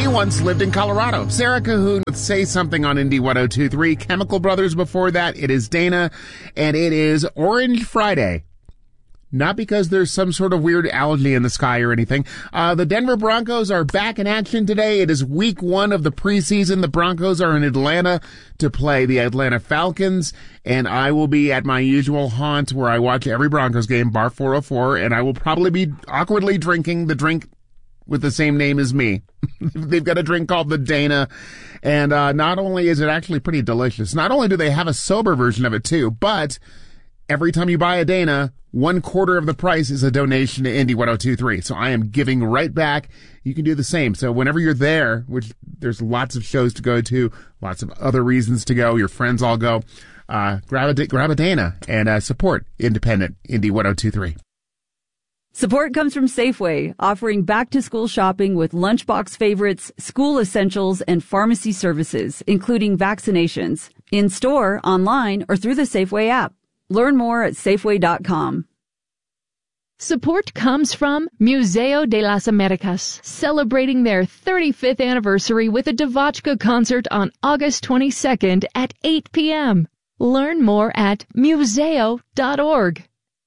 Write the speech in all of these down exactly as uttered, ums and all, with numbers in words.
once lived in Colorado. Sarah Cahoon with Say Something on Indy one oh two point three. Chemical Brothers before that. It is Dana, and it is Orange Friday. Not because there's some sort of weird algae in the sky or anything. Uh, the Denver Broncos are back in action today. It is week one of the preseason. The Broncos are in Atlanta to play the Atlanta Falcons, and I will be at my usual haunt where I watch every Broncos game, Bar four oh four, and I will probably be awkwardly drinking the drink with the same name as me. They've got a drink called the Dana, and uh, not only is it actually pretty delicious, not only do they have a sober version of it too, but every time you buy a Dana, one quarter of the price is a donation to Indy one oh two point three. So I am giving right back. You can do the same. So whenever you're there, which there's lots of shows to go to, lots of other reasons to go, your friends all go, uh, grab a, grab a Dana and uh, support independent Indy one oh two point three. Support comes from Safeway, offering back-to-school shopping with lunchbox favorites, school essentials, and pharmacy services, including vaccinations, in-store, online, or through the Safeway app. Learn more at Safeway dot com. Support comes from Museo de las Americas, celebrating their thirty-fifth anniversary with a Devotchka concert on August twenty-second at eight p.m. Learn more at museo dot org.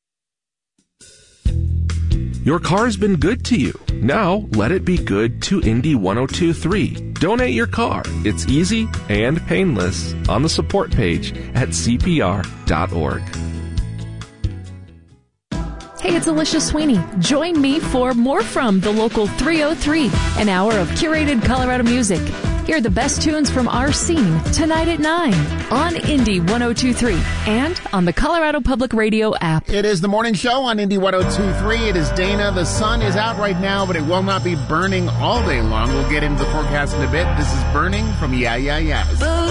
Your car's been good to you. Now let it be good to Indy one oh two point three. Donate your car. It's easy and painless on the support page at c p r dot org. Hey, it's Alicia Sweeney. Join me for More From the Local three oh three, an hour of curated Colorado music. Hear the best tunes from our scene tonight at nine on Indy one oh two point three and on the Colorado Public Radio app. It is the morning show on Indy one oh two point three. It is Dana. The sun is out right now, but it will not be burning all day long. We'll get into the forecast in a bit. This is Burning from Yeah Yeah Yeahs.